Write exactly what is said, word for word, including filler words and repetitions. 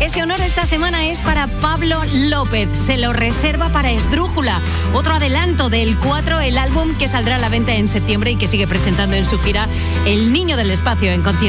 Ese honor esta semana es para Pablo López. Se lo reserva para Esdrújula, otro adelanto del cuatro, el álbum que saldrá a la venta en septiembre y que sigue presentando en su gira El Niño del Espacio en concierto.